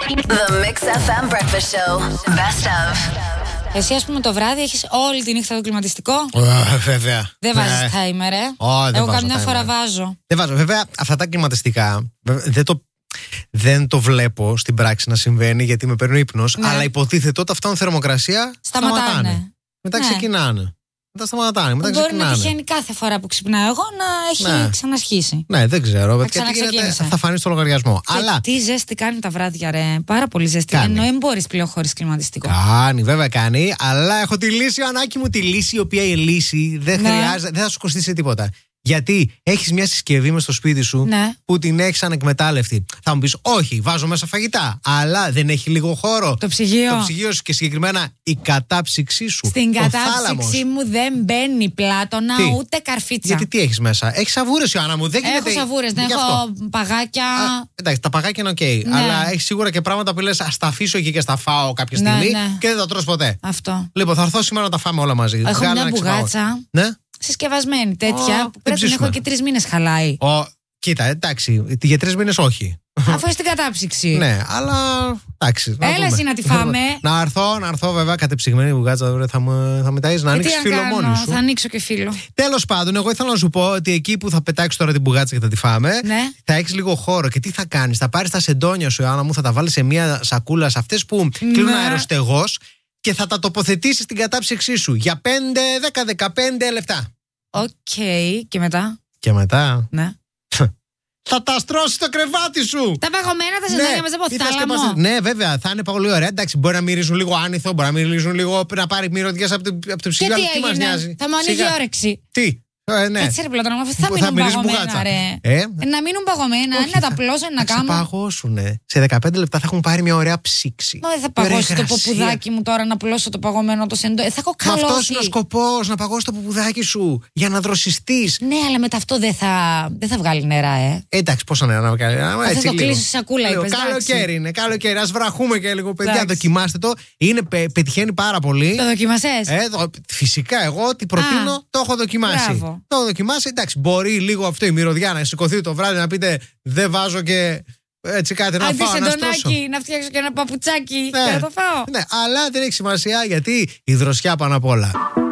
The Mix FM Breakfast Show. Best of. Εσύ, ας πούμε, το βράδυ έχεις όλη τη νύχτα το κλιματιστικό. Βέβαια. Δεν βάζεις timer, Εγώ καμιά φορά βάζω. Δεν βάζω. Βέβαια, αυτά τα κλιματιστικά δεν το βλέπω στην πράξη να συμβαίνει γιατί με παίρνει ύπνος. Ναι. Αλλά υποτίθεται όταν φτάνουν θερμοκρασία σταματάνε. Μετά ξεκινάνε. Μετά σταματάνε. Μετά μπορεί να τυχαίνει κάθε φορά που ξυπνάω εγώ να έχει ξανασχίσει. Ναι, δεν ξέρω. Θα φανεί στο λογαριασμό. Αλλά τι ζέστη κάνει τα βράδια, ρε. Πάρα πολύ ζέστη. Ενώ δεν μπορείς πλέον χωρίς κλιματιστικό. Κάνει, βέβαια κάνει. Αλλά έχω τη λύση, Ανάκη μου, τη λύση, η οποία η λύση δεν χρειάζεται, δεν θα σου κοστίσει τίποτα. Γιατί έχεις μια συσκευή μες στο σπίτι σου που την έχεις ανεκμετάλλευτη. Θα μου πεις, όχι, βάζω μέσα φαγητά. Αλλά δεν έχει λίγο χώρο. Το ψυγείο. Το ψυγείο σου και συγκεκριμένα η κατάψυξή σου. Στην κατάψυξή μου δεν μπαίνει πλάτωνα ούτε καρφίτσα. Γιατί τι έχεις μέσα? Έχεις σαβούρες, Ιωάννα μου. Έχω σαβούρες, δεν έχω παγάκια. Εντάξει, τα παγάκια είναι οκ. Αλλά έχεις σίγουρα και πράγματα που λες, ας τα αφήσω εκεί και στα φάω κάποια στιγμή και δεν τα τρως ποτέ. Αυτό. Λοιπόν, θα έρθω σήμερα να τα φάμε όλα μαζί. Έχω μια μπουγάτσα. Ναι. Συσκευασμένη τέτοια που πρέπει να έχω και 3 μήνες χαλάει. Κοίτα, εντάξει, για 3 μήνες όχι. Αφού στην κατάψυξη. Ναι, αλλά εντάξει. Έλα εσύ να τη φάμε. Να έρθω βέβαια κατεψυγμένη μπουγάτσα, θα με ταΐζεις να ανοίξεις φίλο μόνη σου. Θα ανοίξω και φίλο. Τέλος πάντων, εγώ ήθελα να σου πω ότι εκεί που θα πετάξεις τώρα την μπουγάτσα και θα τη φάμε, θα έχεις λίγο χώρο. Και τι θα κάνεις? Θα πάρεις τα σεντόνια σου, Ιωάννα μου, θα τα βάλεις σε μια σακούλα, σε αυτές που κλείνουν αεροστεγός και θα τα τοποθετήσεις στην κατάψυξή σου για 5, 10, 15 λεπτά. Οκ, και μετά? Και μετά? Ναι. Θα τα στρώσεις στο κρεβάτι σου. Τα παγωμένα τα σεντόνια μαζί από θάλαμο. Ναι, βέβαια, θα είναι πολύ ωραία. Εντάξει, μπορεί να μυρίζουν λίγο άνηθο, μπορεί να μυρίζουν λίγο να πάρει μυρωδιές από το ψυγείο. Τι μας νοιάζει? Θα μου ανοίγει η όρεξη. Τι? Ναι. Κάτσε ρε Πλάτωνα, θα μείνουν παγωμένα, ρε. Να μείνουν παγωμένα, να τα πλώσουν, να κάνουν. Θα παγώσουνε. Σε 15 λεπτά θα έχουν πάρει μια ωραία ψήξη. Μα δεν θα παγώσει το ποπουδάκι μου τώρα να πλώσω το παγωμένο το σεντόνι. Θα έχω καλώσει. Αυτός είναι ο σκοπός, να παγώσει το ποπουδάκι σου για να δροσιστείς. Ναι, αλλά μετά αυτό δεν θα βγάλει νερά, Εντάξει, πόσα νερά να βγάλει? Θα το κλείσω στη σακούλα, είπες. Καλοκαίρι είναι, καλοκαίρι. Ας βραχούμε και λίγο, παιδιά. Δοκιμάστε το. Πετυχαίνει πάρα πολύ. Το δοκιμάσες? Φυσικά, εγώ τι προτείνω, το έχω δοκιμάσει. Το έχω δοκιμάσει. Εντάξει, μπορεί λίγο αυτό η μυρωδιά να σηκωθεί το βράδυ να πείτε δεν βάζω και έτσι κάτι να φάω. Αντισεντονάκι, να φτιάξω και ένα παπουτσάκι και να το φάω. Ναι, αλλά δεν έχει σημασία γιατί η δροσιά πάνω απ' όλα.